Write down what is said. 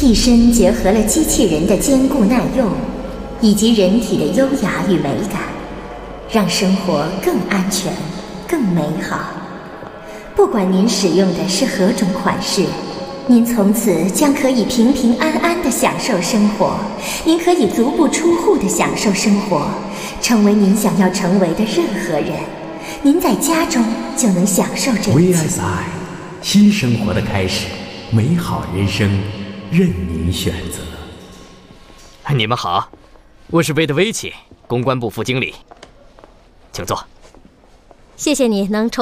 替身结合了机器人的坚固耐用，以及人体的优雅与美感，让生活更安全、更美好。不管您使用的是何种款式，您从此将可以平平安安地享受生活。您可以足不出户地享受生活，成为您想要成为的任何人。您在家中就能享受这一切。 VSI， 新生活的开始，美好人生任您选择。 你们好，我是魏德威奇，公关部副经理，请坐。 谢谢你能抽